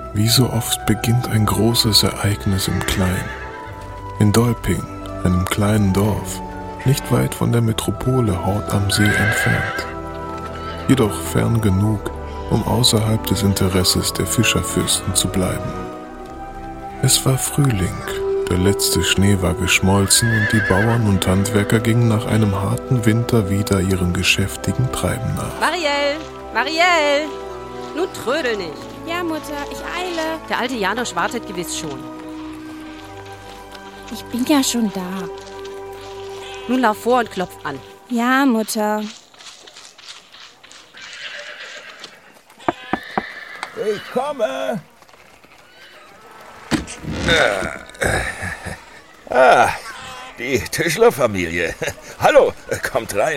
Wie so oft beginnt ein großes Ereignis im Kleinen. In Dolping, einem kleinen Dorf, nicht weit von der Metropole Hort am See entfernt. Jedoch fern genug, um außerhalb des Interesses der Fischerfürsten zu bleiben. Es war Frühling, der letzte Schnee war geschmolzen und die Bauern und Handwerker gingen nach einem harten Winter wieder ihrem geschäftigen Treiben nach. Marielle, nun trödel nicht. Ja, Mutter, ich eile. Der alte Janosch wartet gewiss schon. Ich bin ja schon da. Nun lauf vor und klopf an. Ja, Mutter. Ich komme. Die Tischlerfamilie. Hallo, kommt rein.